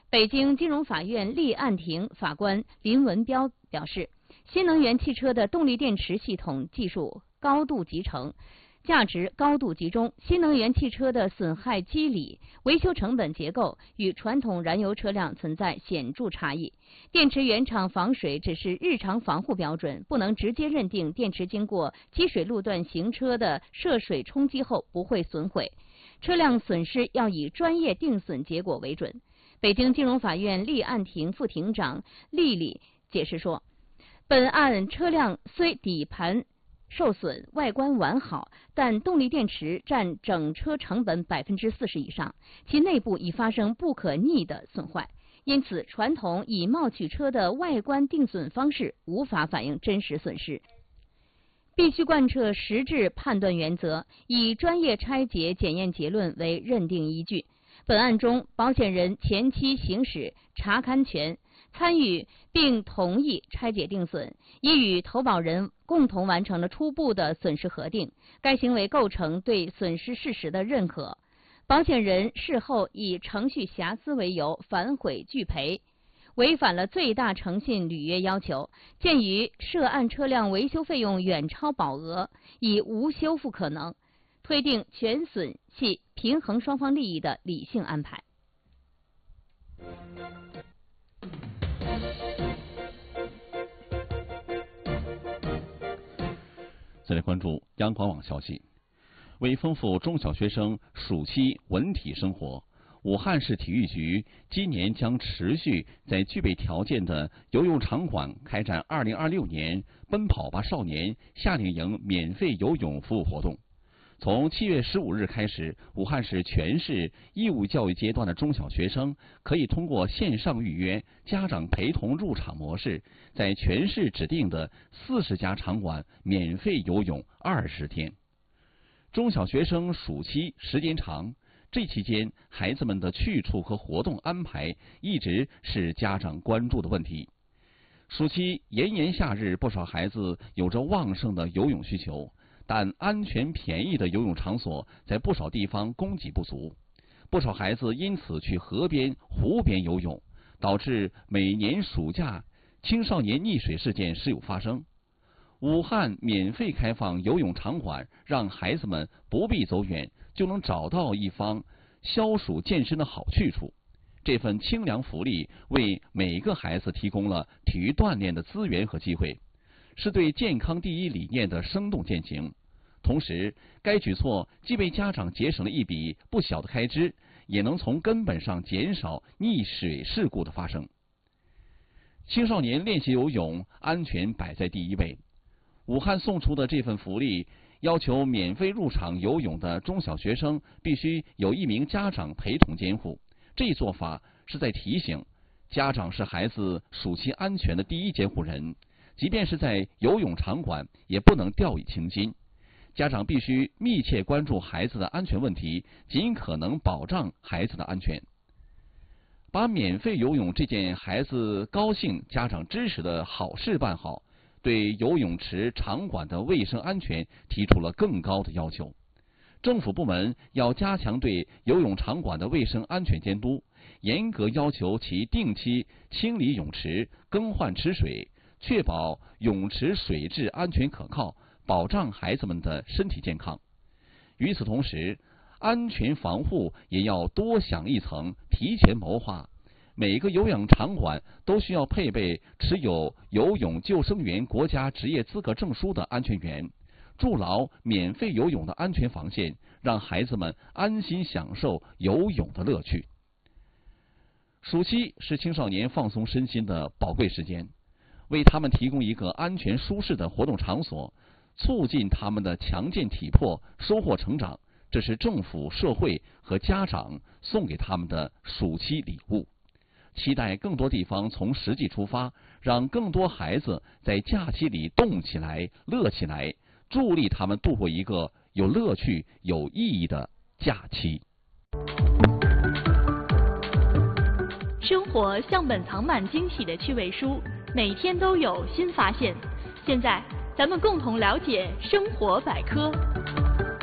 北京金融法院立案庭法官林文彪表示，新能源汽车的动力电池系统技术高度集成，价值高度集中，新能源汽车的损害机理、维修成本结构与传统燃油车辆存在显著差异。电池原厂防水只是日常防护标准，不能直接认定电池经过积水路段行车的涉水冲击后不会损毁。车辆损失要以专业定损结果为准。北京金融法院立案庭副庭长丽丽解释说，本案车辆虽底盘受损，外观完好，但动力电池占整车成本40%以上，其内部已发生不可逆的损坏。因此，传统以貌取车的外观定损方式无法反映真实损失，必须贯彻实质判断原则，以专业拆解检验结论为认定依据。本案中，保险人前期行使查勘权，参与并同意拆解定损，已与投保人共同完成了初步的损失核定，该行为构成对损失事实的认可。保险人事后以程序瑕疵为由反悔拒赔，违反了最大诚信履约要求。鉴于涉案车辆维修费用远超保额，已无修复可能，推定全损系平衡双方利益的理性安排。 再来关注央广网消息，为丰富中小学生暑期文体生活，武汉市体育局今年将持续在具备条件的游泳场馆开展2026年奔跑吧少年夏令营免费游泳服务活动。从7月15日开始，武汉市全市义务教育阶段的中小学生可以通过线上预约、家长陪同入场模式，在全市指定的40家场馆免费游泳20天。中小学生暑期时间长，这期间孩子们的去处和活动安排一直是家长关注的问题。暑期炎炎夏日，不少孩子有着旺盛的游泳需求，但安全便宜的游泳场所在不少地方供给不足，不少孩子因此去河边、湖边游泳，导致每年暑假青少年溺水事件时有发生。武汉免费开放游泳场馆，让孩子们不必走远就能找到一方消暑健身的好去处。这份清凉福利为每个孩子提供了体育锻炼的资源和机会，是对健康第一理念的生动践行。同时，该举措既为家长节省了一笔不小的开支，也能从根本上减少溺水事故的发生。青少年练习游泳，安全摆在第一位。武汉送出的这份福利，要求免费入场游泳的中小学生必须有一名家长陪同监护。这一做法是在提醒家长是孩子暑期安全的第一监护人，即便是在游泳场馆，也不能掉以轻心。家长必须密切关注孩子的安全问题，尽可能保障孩子的安全。把免费游泳这件孩子高兴、家长支持的好事办好，对游泳池场馆的卫生安全提出了更高的要求。政府部门要加强对游泳场馆的卫生安全监督，严格要求其定期清理泳池、更换池水，确保泳池水质安全可靠，保障孩子们的身体健康。与此同时，安全防护也要多想一层，提前谋划。每个游泳场馆都需要配备持有游泳救生员国家职业资格证书的安全员，筑牢免费游泳的安全防线，让孩子们安心享受游泳的乐趣。暑期是青少年放松身心的宝贵时间，为他们提供一个安全舒适的活动场所，促进他们的强健体魄，收获成长，这是政府、社会和家长送给他们的暑期礼物。期待更多地方从实际出发，让更多孩子在假期里动起来、乐起来，助力他们度过一个有乐趣、有意义的假期。 生活像本藏满惊喜的趣味书，每天都有新发现。现在，咱们共同了解生活百科。